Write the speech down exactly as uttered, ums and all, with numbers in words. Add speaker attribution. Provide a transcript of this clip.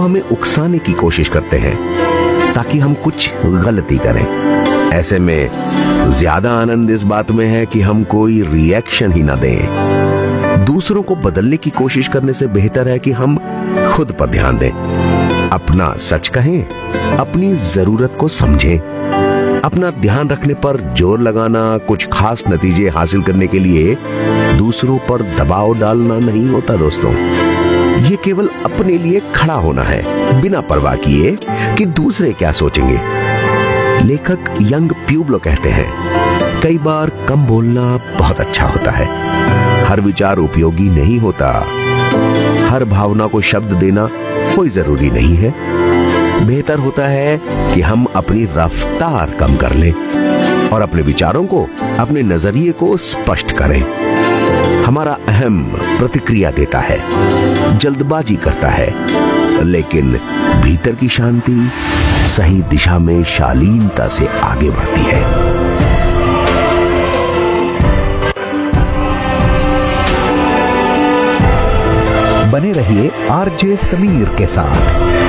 Speaker 1: हमें उकसाने की कोशिश करते हैं ताकि हम कुछ गलती करें। ऐसे में ज्यादा आनंद इस बात में है कि हम कोई रिएक्शन ही ना दें। दूसरों को बदलने की कोशिश करने से बेहतर है कि हम खुद पर ध्यान दें, अपना सच कहें, अपनी जरूरत को समझें। अपना ध्यान रखने पर जोर लगाना कुछ खास नतीजे हासिल करने के लिए दूसरों पर दबाव डालना नहीं होता दोस्तों। ये केवल अपने लिए खड़ा होना है, बिना परवाह किए कि दूसरे क्या सोचेंगे। लेखक यंग प्यूब्लो कहते हैं, कई बार कम बोलना बहुत अच्छा होता है। हर विचार उपयोगी नहीं होता। हर भावना को शब्द देना कोई जरूरी नहीं है। बेहतर होता है कि हम अपनी रफ्तार कम कर लें और अपने विचारों को, अपने नजरिए को स्पष्ट करें। हमारा अहम प्रतिक्रिया देता है, जल्दबाजी करता है, लेकिन भीतर की शांति सही दिशा में शालीनता से आगे बढ़ती है।
Speaker 2: बने रहिए आरजे समीर के साथ।